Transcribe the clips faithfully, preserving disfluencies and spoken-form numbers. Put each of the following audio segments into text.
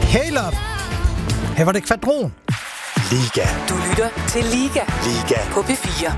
Hey love. Her var det Kvadron. Liga. Du lytter til Liga. Liga. På P fire.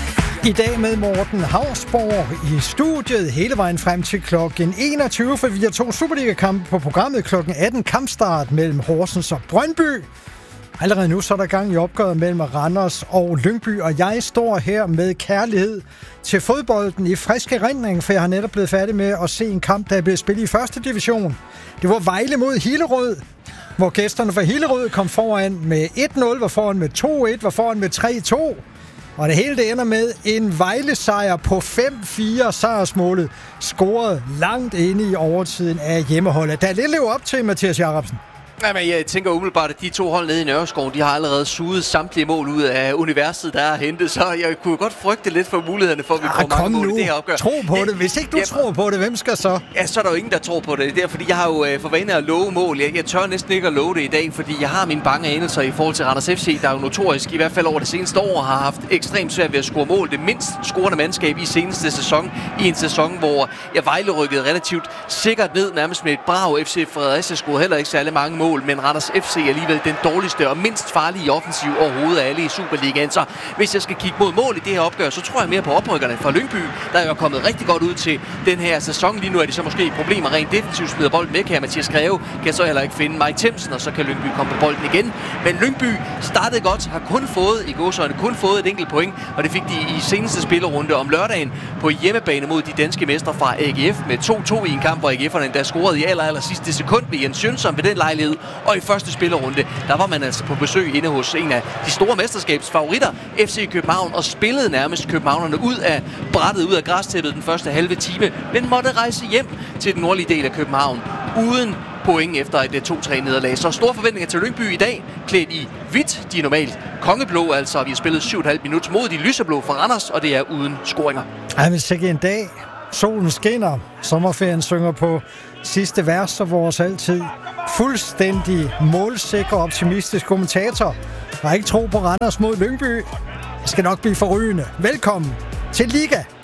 I dag med Morten Hausborg i studiet hele vejen frem til klokken enogtyve, for vi har to Superliga-kampe på programmet. Klokken atten kampstart mellem Horsens og Brøndby. Allerede nu så er der gang i opgøret mellem Randers og Lyngby, og jeg står her med kærlighed til fodbolden i frisk erindring, for jeg har netop blevet færdig med at se en kamp, der er blevet spillet i første division. Det var Vejle mod Hillerød, hvor gæsterne fra Hillerød kom foran med et nul, var foran med to et, var foran med tre to. Og det hele det ender med en Vejle-sejr på fem fire. Sejrsmålet scoret langt inde i overtiden af hjemmeholdet. Der er lidt lever op til Mathias Jacobsen. Jamen, jeg tænker umiddelbart, at de to hold nede i Nørreskoven, de har allerede suget samtlige mål ud af universet, der er hentet. Så jeg kunne godt frygte lidt for mulighederne for, at vi Arh, får mange mål nu. i det her opgør. Tro på det. Hvis ikke du ja, tror på det, hvem skal så? Ja, så er der jo ingen, der tror på det. Det er fordi, jeg har jo øh, for vane at love mål. Jeg, jeg tør næsten ikke at love det i dag, fordi jeg har mine bange anelser i forhold til Randers F C, der jo notorisk, i hvert fald over det seneste år, har haft ekstremt svært ved at score mål. Det mindst scorende mandskab i seneste sæson. I en sæson, hvor jeg Vejle rykkede relativt sikkert ned, nærmest med et brag. F C Fredericia scorede heller ikke særlig mange mål, men Randers F C er alligevel den dårligste og mindst farlige offensiv overhovedet af alle i Superligaen. Så hvis jeg skal kigge mod mål i det her opgør, så tror jeg mere på oprykkerne fra Lyngby, der er jo kommet rigtig godt ud til den her sæson. Lige nu er de så måske i problemer rent defensivt, smider bolden væk her. Mathias Greve kan så heller ikke finde Mike Themsen, og så kan Lyngby komme på bolden igen. Men Lyngby startede godt, har kun fået i gåseøjne kun fået et enkelt point, og det fik de i seneste spillerunde om lørdagen på hjemmebane mod de danske mestre fra A G F med to to i en kamp, hvor A G F'erne endda scorede i aller, aller sidste sekund ved Jens Jønsson ved den lejlighed, og i første spillerunde, der var man altså på besøg inde hos en af de store mesterskabsfavoritter, F C København, og spillede nærmest københavnerne ud af brættet, ud af græstæppet den første halve time, men måtte rejse hjem til den nordlige del af København uden point efter et to tre nederlag. Så store forventninger til Lyngby i dag, klædt i hvidt. De er normalt kongeblå, altså vi har spillet syv komma fem minutter mod de lyseblå fra Randers, og det er uden scoringer. Ej, hvis ikke en dag solen skinner, sommerferien synger på sidste vers, og vores altid fuldstændig målsikker optimistisk kommentator har ikke tro på Randers mod Lyngby. Det skal nok blive forrygende. Velkommen til Liga.